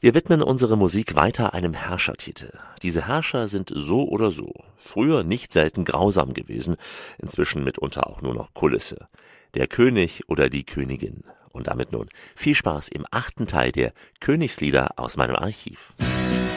Wir widmen unsere Musik weiter einem Herrschertitel. Diese Herrscher sind so oder so, früher nicht selten grausam gewesen, inzwischen mitunter auch nur noch Kulisse. Der König oder die Königin. Und damit nun viel Spaß im 8. Teil der Königslieder aus meinem Archiv.